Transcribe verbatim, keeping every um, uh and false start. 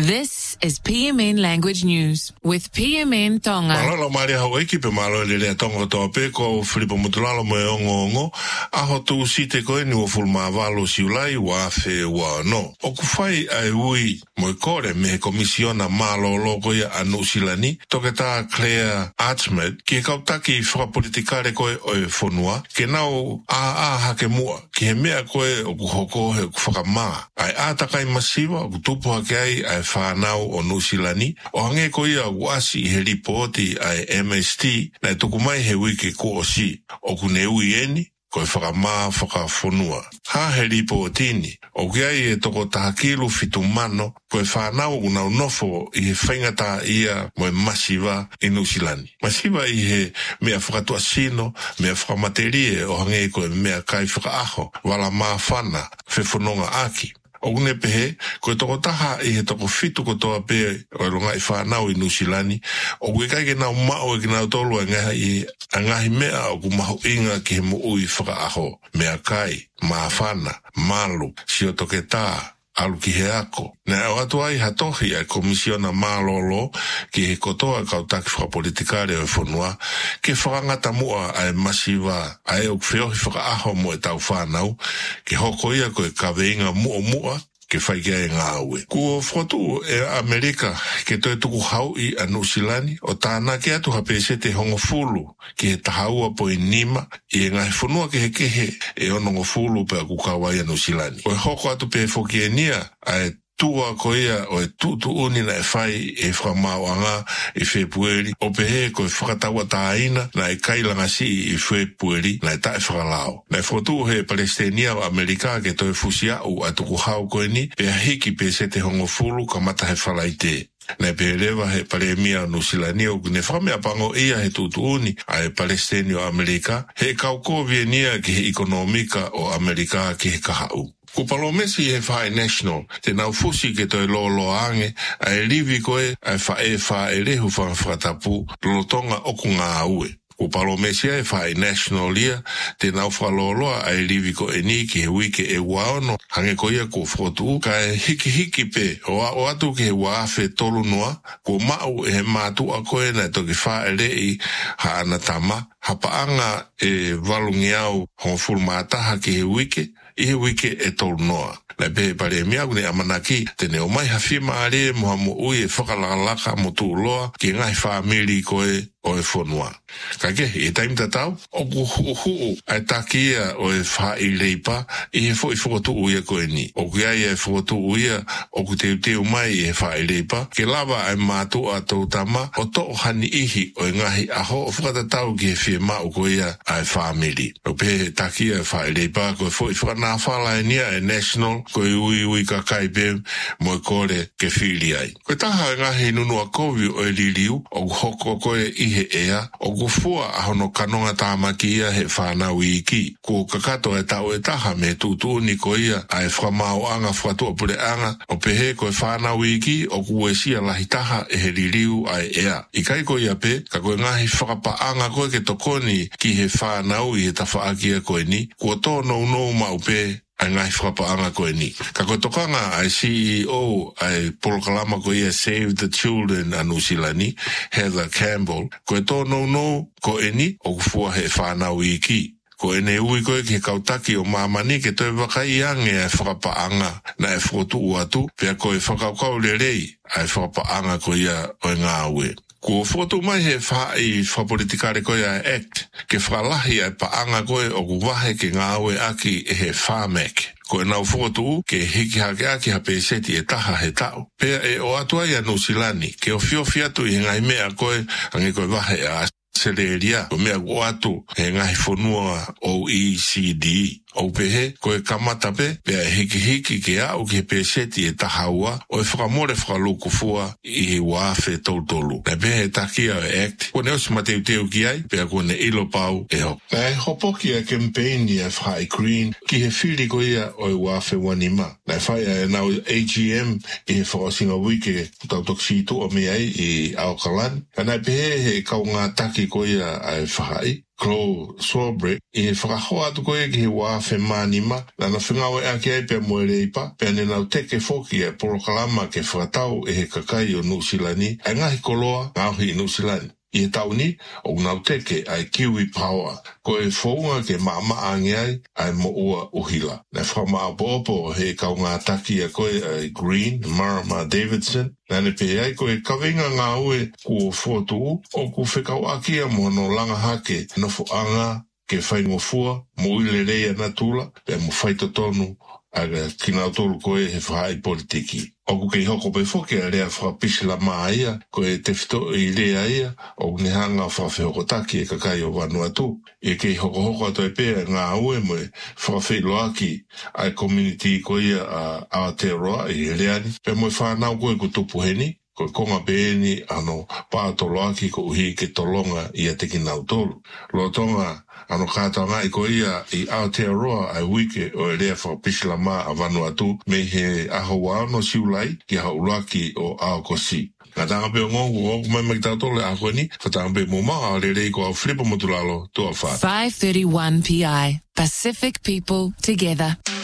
This is P M N Language News with P M N Tonga. Malolo Maria Hawaii pe malo le le tonga to pe ko Filipo Mutulalo mo ongo ongo a ho tu site ko ni o fulma valo siulai wa fe wa no. O ku fai ai ui mo kore me komisiona malo logo ya anusilani toketa Claire Archmed ki kautaki fra politikare ko o fonua ke nau a a ha ke mua ki me ko o ku hoko he ku fakama ai ata kai masiva ku tupo ke ai ai whanau o Nusilani, o hange ko ia wasi he ripoti ai M S T na tukumai he wiki ko o si, o kuneu ieni, ko e whakamā whakafonua. Ha he ripotini, o kia i e toko tahakilu fitumano, ko e whanau unau nofo i he whaingata ia mo e masiva i Nusilani. Masiva i he mea whakatua sino, mea whakamaterie o hange ko e mea kai whakaaho, wala maa whana, whewhanonga aki. O une pehe, ko e toko taha i he toko fitu ko toa pe o runga i whanau i Nusilani, o kue kai ke nau mao e ke nau tolu a ngaha i a ngahi mea o ku maho inga ki he mo ui whakaaho, mea kai, maa whana, malu, si o toke tā, alu ki he ako. Nea o atu ai hatohi ai komisiona malolo ki he kotoa kautaki whakapolitikare o e whanua, ke whakangata mua ai masiva ai o kwheohi whakaaho mo e tau whanau, ke hoko ia ko e kaweinga mua mua, ke whaikia e ngā ue. Kua whotu e Amerika ke toi tuku hau i a Nusilani o tāna ke atu hapese te hongo fulu ki he tahaua po i nima i e ngai whanua ke he kehe e onongo fulu pe a kukawai a Nusilani. O e hoko atu pe whoki e nia a e tua ko ia o e tutu uni na e whai e whamau anga i Februari o pehe ko e whakataua tāina na e kailanga si i Februari na e tae whakalao. Na e whotu he Palestinian o Amerika ke toi fusia u atuku hau koe ni pe a hiki pe se te hongo fulu ka mata he whalaite. Na pe lewa he palemia Nusilani o kune whamea pango ia he tutu uni a e Palestinian o Amerika he kauko vienia ki he ekonomika o Amerika ki he kahau. Ko palomesi he whae national, te nau fusi ke toi lo lo ange, a e livi koe, a e whae whae rehu whangwhatapu, lotonga oku ngā ue. Ko palomesi he whae national ia, te nau whaloloa a e livi ko e ni ki he wike e waono, hange ko ia ko whotu, ka e hiki hiki pe, o a o atu ki he waafe tolu noa, ko mau e he mātua koe na toki whae rei ha anatama, hapaanga e valungi au hong fulmataha ki he wike, i he wike e tolu noa. Na pe pare mea kune amanaki, tene o mai hawhima are moha mo ui e whakalakalaka mo tu loa ki ngai whamiri koe o e whanua. Ka ke, e taim tatau, o ku hu ai takia o e wha i leipa, i he fo i whakatu uia koe ni. O ku ai e whakatu uia, o ku teu teu mai i he wha i leipa, ke lava ai mātua tau tama, o to hani ihi o e ngahi aho o whakatatau ki he whiema o koe ia ai whamiri. O pe takia e wha i leipa, koe fo i whakanā whala e nia e national, koe ui ui ka kaipe mo e kore ke whiri ai. Koe taha ngahi nunu a kovi o e liliu, o ku hoko koe i he ea, o ku fua ahono kanonga tāmaki ia he whanau i ki. Ko kakato e tau e taha me tutu ni ko ia ai whamau anga whatua pure anga, o pehe koe whanau i ki, o ku e sia lahi taha e he liliu ai ea. I kai ko ia pe, ka koe ngahi whakapa anga koe ke tokoni ki he whanau i he tawhaakia koe ni, ko tō nou nou mau pe, ai ngai whakapaanga koe ni. Ka koe tokanga ai C E O ai polokalama koe ia Save the Children a Nusilani, Heather Campbell, koe tō nou nou koe ni o kufua he whanau i ki. Ko ene ui koe ki kautaki o mamani ke toi wakai ange ai whakapaanga na e whotu uatu, pia koe whakaukau le rei ai whakapaanga koe ia o e ngā ue. Ko whotu mai he wha i whapolitikare koe a act, ke whalahi ai paanga koe o ku wahe ke ngā ue aki e he whamek. Ko e nau whotu ke hiki hake aki hape seti e taha he tau. Pea e o atua i a Nusilani, ke o whiowhi atu i he ngai mea koe ange koe wahe a Seleria, o mea o atu he ngai whanua O E C D. O pehe, ko e kamata pe, pea hiki hiki ke au ki he peseti e tahaua, o e whakamore whakaluku fua i he wafe toltolu. Na pehe e takia e act, ko ne osi mateu teu ki ai, pea ko ne ilo pau e hop. Na e hopoki a campaign i a whai green, ki he whiri ko ia o e wafe wanima. Na e whai a nau A G M i he whakasinga wike tautoksitu o me ai i Auckland. Na e pehe he kau ngā taki ko ia a e whai, Chloe Swabre, e whakahoa atu koe ki he wā whe mānima, na na whingawe ake ai pia moe reipa, pia ne nau teke foki e porokalama ke whakatau e he kakai o Nusilani, e ngahi koloa ngauhi i Nusilani. I he tauni, o nau teke ai Kiwi Power, ko e whaunga ke maama angeai ai mo ua uhila. Na whamaa popo he kau ngā taki a koe ai Green, Marama Davidson, na ne pe ai koe kawinga ngā ue kua whuatu o ku whekau akia mo no langa hake no anga ke whaingofua mo ile reia na tula, pe mo whaitotonu aga kina tolu koe he whai politiki. O ku kei hoko pe foke a rea whapisila maa ia, koe te whito i rea ia, o ne hanga whawhehoko taki e kakai o Vanuatu. E kei hoko hoko ato e pēr ngā ue moe whawhelo aki ai community koe ia a Aotearoa i reani. Pe moe whanau koe ku tupuheni, koe konga peeni ano pātolo aki ko uhi ke tolonga i a teki nau tolu. Lo tonga ano kātau ngā i ko ia i Aotearoa ai wike o e rea whapisila maa a Vanuatu me he aho wāno siulai ki hauraki o Aokosi. Ngā tanga peo ngongu o kumai mai tātole a koe ni, whatanga pe mō maa a rerei ko au Filipa Motulalo tua whā. five thirty-one P I, Pacific People Together.